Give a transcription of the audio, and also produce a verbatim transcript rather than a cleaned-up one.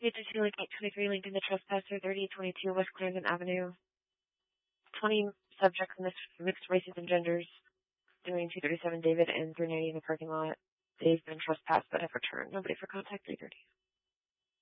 fifty-two Lake eight twenty-three Lincoln, the trespasser, thirty twenty-two West Clarendon Avenue. twenty subjects, mixed, mixed races and genders, doing two thirty-seven David and three ninety in the parking lot. They've been trespassed but have returned. Nobody for contact, three thirty.